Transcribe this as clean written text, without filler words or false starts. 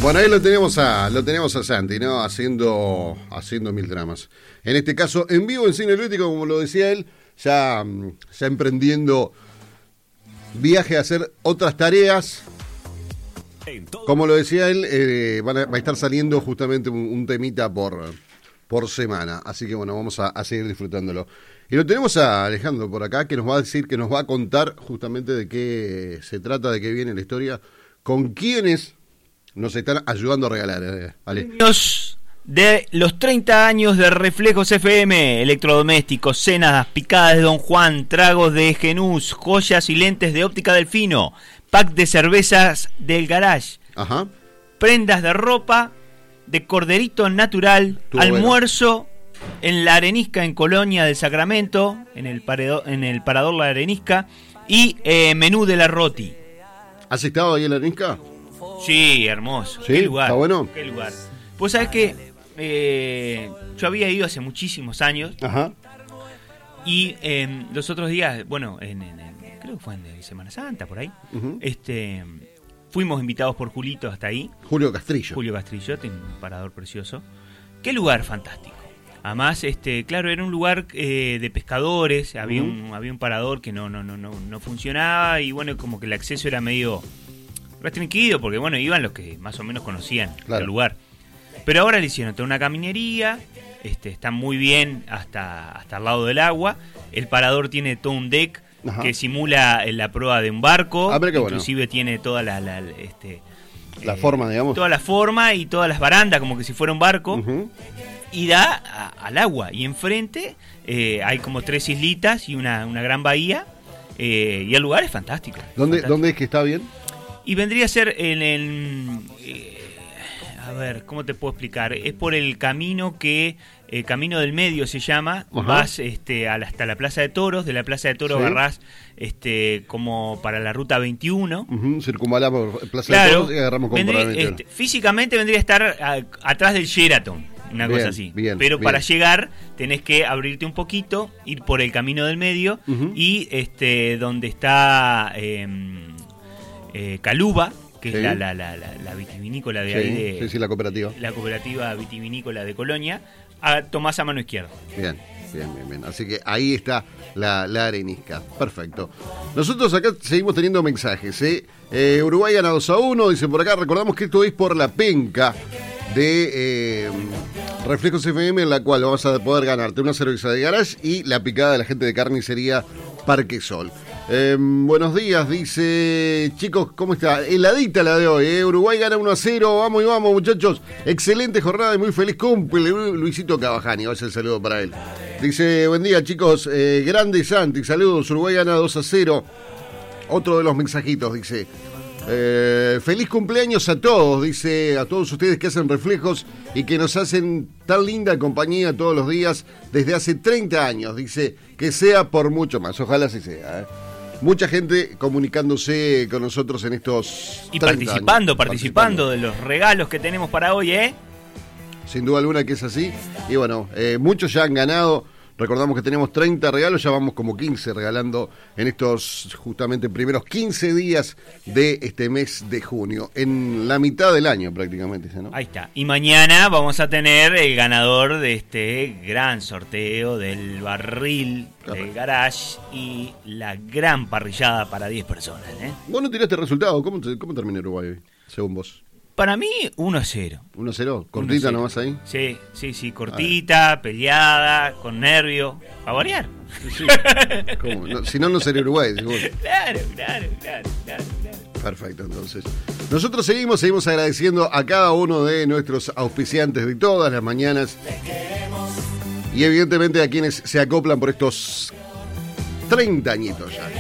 Bueno, ahí lo tenemos a Santi, ¿no? Haciendo mil dramas. En este caso, en vivo en Cine Atlético, como lo decía él, ya emprendiendo viaje a hacer otras tareas. Como lo decía él, va a estar saliendo justamente un temita por semana. Así que bueno, vamos a seguir disfrutándolo. Y lo tenemos a Alejandro por acá, que nos va a decir, que nos va a contar justamente de qué se trata, de qué viene la historia, con quiénes nos están ayudando a regalar. Ale. De los 30 años de Reflejos FM, electrodomésticos, cenas, picadas de Don Juan, tragos de Genús, joyas y lentes de Óptica Delfino, pack de cervezas del Garage, Ajá. Prendas de ropa, de Corderito Natural, almuerzo en La Arenisca en Colonia del Sacramento, en el Parador La Arenisca, y menú de la Roti. ¿Has estado ahí en La Arenisca? Sí, hermoso. ¿Sí? ¿Qué lugar? ¿Está bueno? ¿Qué lugar? Pues sabés que yo había ido hace muchísimos años. Ajá. Y los otros días, bueno, creo que fue en Semana Santa, por ahí, Uh-huh. Fuimos invitados por Julito hasta ahí. Julio Castrillo, tiene un parador precioso. Qué lugar fantástico. Además, claro, era un lugar de pescadores, había un parador que no funcionaba y bueno, como que el acceso era medio restringido porque bueno, iban los que más o menos conocían el lugar. Pero ahora le hicieron toda una caminería, está muy bien hasta el lado del agua. El parador tiene todo un deck. Ajá. Que simula la proa de un barco. Inclusive tiene toda la forma, digamos. Toda la forma y todas las barandas, como que si fuera un barco. Uh-huh. Y da al agua. Y enfrente hay como 3 islitas y una gran bahía. Y el lugar es fantástico. ¿Dónde es que está bien? Y vendría a ser a ver, ¿cómo te puedo explicar? Es por el camino Camino del Medio se llama. Uh-huh. Vas hasta la Plaza de Toros. De la Plaza de Toros agarrás como para la ruta 21. Uh-huh. Circunvalá por Plaza de Toros y agarramos como para la 21. Físicamente vendría a estar atrás del Sheraton, una cosa así. Pero para llegar tenés que abrirte un poquito, ir por el Camino del Medio. Uh-huh. Y donde está Caluba, que es la vitivinícola de ahí. Sí, la cooperativa. La cooperativa vitivinícola de Colonia. Tomás a mano izquierda. Bien. Así que ahí está la Arenisca. Perfecto. Nosotros acá seguimos teniendo mensajes. Uruguay gana 2-1. Dicen por acá, recordamos que esto es por la penca de Reflejos FM, en la cual vas a poder ganarte una cerveza de Garage y la picada de la gente de carnicería Parque Sol. Buenos días, dice, chicos, ¿cómo está? Heladita la de hoy, Uruguay gana 1-0, vamos muchachos, excelente jornada y muy feliz cumple, Luisito Cavajani, va a ser el saludo para él. Dice, buen día chicos, grande Santi, saludos, Uruguay gana 2-0, otro de los mensajitos, dice, feliz cumpleaños a todos, dice, a todos ustedes que hacen reflejos y que nos hacen tan linda compañía todos los días desde hace 30 años, dice, que sea por mucho más, ojalá así sea, Mucha gente comunicándose con nosotros en estos y participando de los regalos que tenemos para hoy, Sin duda alguna que es así. Y bueno, muchos ya han ganado. Recordamos que tenemos 30 regalos, ya vamos como 15 regalando en estos justamente primeros 15 días de este mes de junio, en la mitad del año prácticamente, ¿no? Ahí está. Y mañana vamos a tener el ganador de este gran sorteo del barril del Garage y la gran parrillada para 10 personas, Vos no tiraste resultado, ¿cómo terminó Uruguay hoy, según vos? Para mí, 1-0. 1-0, cortita 1-0. Nomás ahí. Sí, cortita, peleada, con nervio. A variar. Sí. ¿Cómo? No, si no sería Uruguay. Claro. Perfecto, entonces. Nosotros seguimos agradeciendo a cada uno de nuestros auspiciantes de todas las mañanas. Y evidentemente a quienes se acoplan por estos 30 añitos ya.